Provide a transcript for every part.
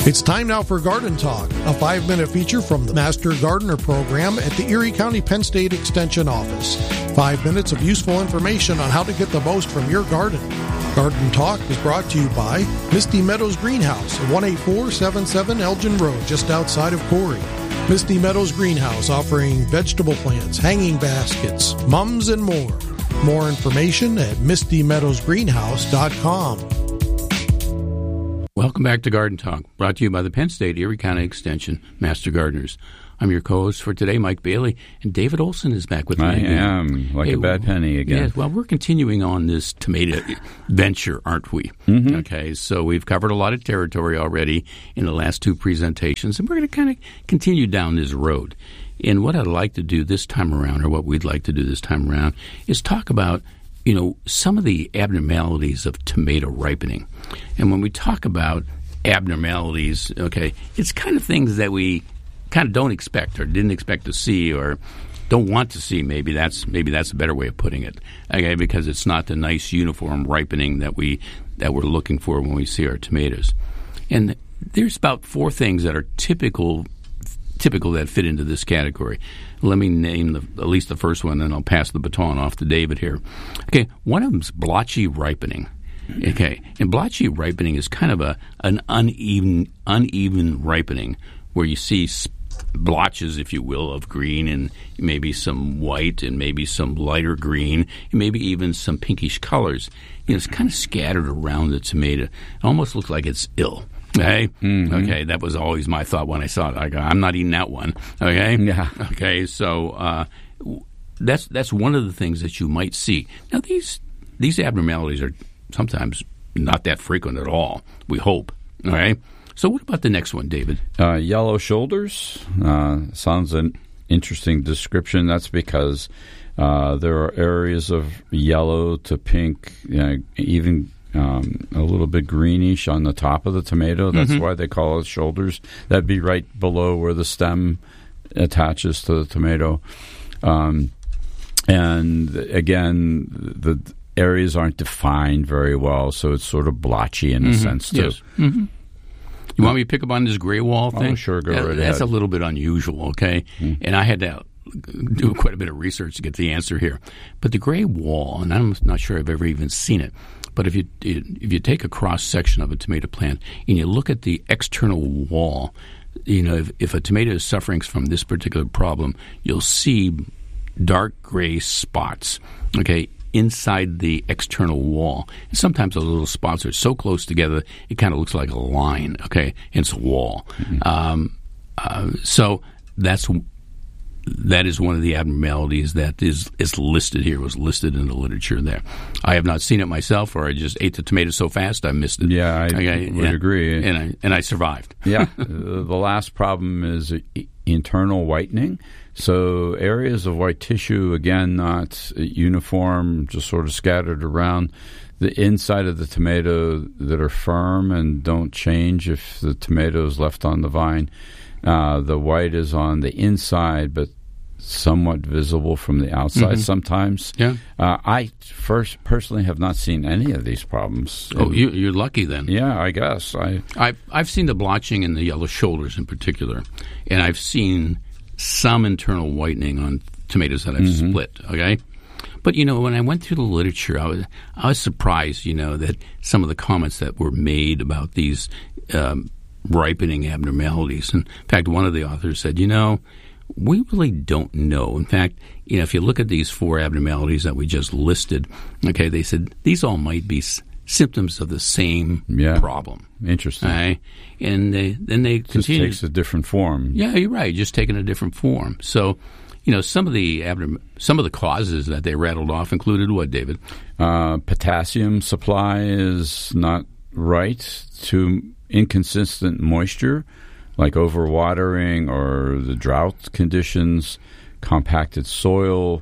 It's time now for Garden Talk, a 5-minute feature from the Master Gardener program at the Erie County Penn State Extension Office. 5 minutes of useful information on how to get the most from your garden. Garden Talk is brought to you by Misty Meadows Greenhouse at 18477 Elgin Road, just outside of Corey. Misty Meadows Greenhouse, offering vegetable plants, hanging baskets, mums, and more. More information at mistymeadowsgreenhouse.com. Welcome back to Garden Talk, brought to you by the Penn State Erie County Extension Master Gardeners. I'm your co-host for today, Mike Bailey, and David Olson is back with me again. I am, like a bad penny again. Yes, well, we're continuing on this tomato venture, aren't we? Mm-hmm. Okay, so we've covered a lot of territory already in the last 2 presentations, and we're going to kind of continue down this road. And what I'd like to do this time around, or what we'd like to do this time around, is talk about some of the abnormalities of tomato ripening. And when we talk about abnormalities, okay, it's kind of things that we kind of don't expect or didn't expect to see or don't want to see. Maybe that's a better way of putting it, okay, because it's not the nice uniform ripening that we're looking for when we see our tomatoes. And there's about 4 things that are typical that fit into this category. Let me name at least the first one, and I'll pass the baton off to David here. Okay, one of them is blotchy ripening. Okay, and blotchy ripening is kind of an uneven ripening where you see blotches, if you will, of green and maybe some white and maybe some lighter green and maybe even some pinkish colors. It's kind of scattered around the tomato. It almost looks like it's ill. Okay, Okay, that was always my thought when I saw it. I go, I'm not eating that one. Okay, yeah. Okay, so that's one of the things that you might see. Now these abnormalities are sometimes not that frequent at all. We hope. All right. So what about the next one, David? Yellow shoulders sounds an interesting description. That's because there are areas of yellow to pink, even a little bit greenish on the top of the tomato. That's why they call it shoulders. That'd be right below where the stem attaches to the tomato. And again, the areas aren't defined very well, so it's sort of blotchy in a sense, too. Yes. Mm-hmm. You want me to pick up on this gray wall thing? Oh, sure, go right ahead. That's a little bit unusual, okay? And I had to do quite a bit of research to get the answer here. But the gray wall, and I'm not sure I've ever even seen it, but if you take a cross-section of a tomato plant and you look at the external wall, if a tomato is suffering from this particular problem, you'll see dark gray spots, okay, inside the external wall. And sometimes those little spots are so close together, it kind of looks like a line, okay, and it's a wall. So that is one of the abnormalities that is listed here, was listed in the literature there. I have not seen it myself, or I just ate the tomato so fast I missed it. Yeah, I would agree. And I survived. Yeah. The last problem is internal whitening. So areas of white tissue, again, not uniform, just sort of scattered around the inside of the tomato that are firm and don't change if the tomato is left on the vine. The white is on the inside, but somewhat visible from the outside sometimes. Yeah. I personally have not seen any of these problems. Oh, you're lucky then. Yeah, I guess. I've seen the blotching in the yellow shoulders in particular, and I've seen some internal whitening on tomatoes that I've split, okay? But, when I went through the literature, I was surprised, that some of the comments that were made about these ripening abnormalities. In fact, one of the authors said, we really don't know. In fact, if you look at these 4 abnormalities that we just listed, okay, they said these all might be symptoms of the same problem. Interesting. Okay? And then they continue. Just takes a different form. Yeah, you're right. Just taking a different form. So, some of the causes that they rattled off included what, David? Potassium supply is not right. Too inconsistent moisture, like overwatering or the drought conditions, compacted soil,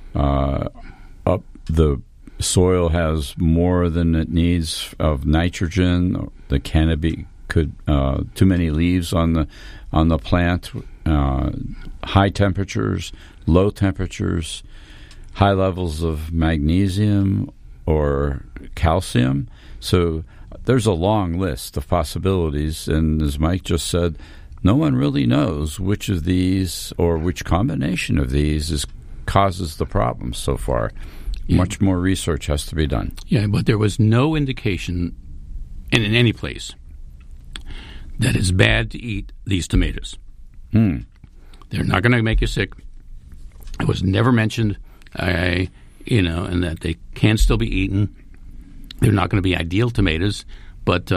the soil has more than it needs of nitrogen. The canopy too many leaves on the plant. High temperatures, low temperatures, high levels of magnesium or calcium. So there's a long list of possibilities, and as Mike just said, no one really knows which of these or which combination of these causes the problem so far. Yeah. Much more research has to be done. Yeah, but there was no indication in any place that it's bad to eat these tomatoes. They're not going to make you sick. It was never mentioned, and that they can still be eaten. They're not going to be ideal tomatoes, but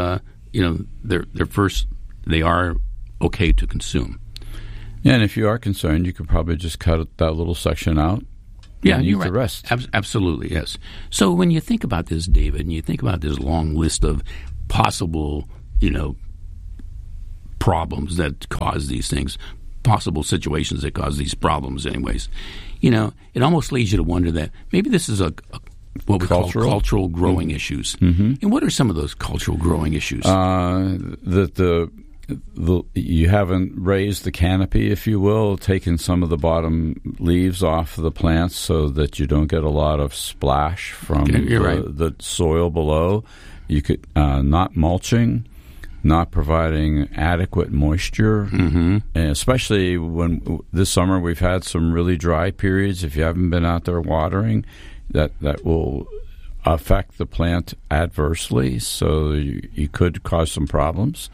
they are okay to consume. Yeah, and if you are concerned, you could probably just cut that little section out. Yeah, and eat you're right. The rest. Absolutely, yes. So when you think about this, David, and you think about this long list of possible, problems that cause these things, possible situations that cause these problems anyways, it almost leads you to wonder that maybe this is what we call cultural growing issues. Mm-hmm. And what are some of those cultural growing issues? That you haven't raised the canopy, if you will, taken some of the bottom leaves off the plants so that you don't get a lot of splash from the soil below. You could not mulching, not providing adequate moisture, and especially when this summer we've had some really dry periods. If you haven't been out there watering, that will affect the plant adversely, so you could cause some problems.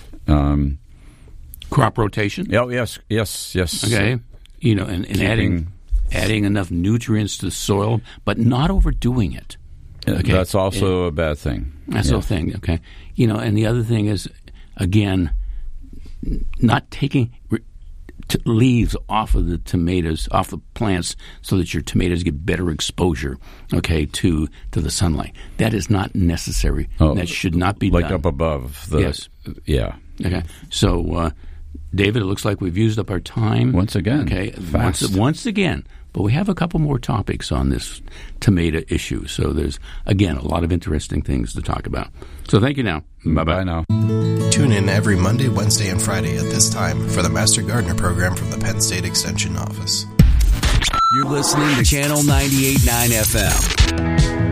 Crop rotation? Oh, yes. Okay. And adding enough nutrients to the soil, but not overdoing it. Okay. That's also a bad thing. That's a thing, okay. And the other thing is, again, not taking leaves off of the tomatoes, off the plants, so that your tomatoes get better exposure, okay, to the sunlight. That is not necessary. That should not be done. Like up above. Yes. Yeah. Okay. So, David, it looks like we've used up our time. Once again. Okay. Fast. Once again. But we have a couple more topics on this tomato issue. So there's, again, a lot of interesting things to talk about. So thank you now. Bye-bye. Bye now. Tune in every Monday, Wednesday, and Friday at this time for the Master Gardener program from the Penn State Extension Office. You're listening to Channel 98.9 FM.